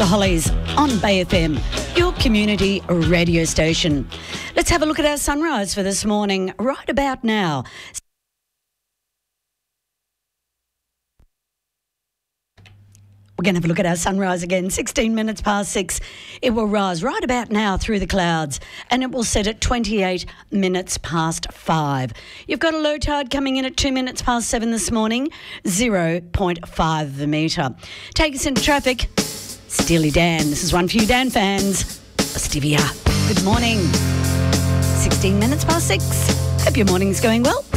The Hollies on Bay FM, your community radio station. Let's have a look at our sunrise for this morning right about now. We're going to have a look at our sunrise again, 16 minutes past 6. It will rise right about now through the clouds and it will set at 28 minutes past 5. You've got a low tide coming in at 2 minutes past 7 this morning, 0.5 of a metre. Take us into traffic. Steely Dan. This is one for you Dan fans. Stevia. Good morning. 16 minutes past 6. Hope your morning's going well.